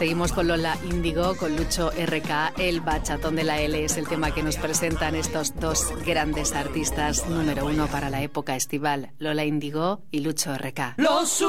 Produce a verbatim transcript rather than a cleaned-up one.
Seguimos con Lola Índigo, con Lucho R K. El bachatón de la L es el tema que nos presentan estos dos grandes artistas número uno para la época estival, Lola Índigo y Lucho R K. Los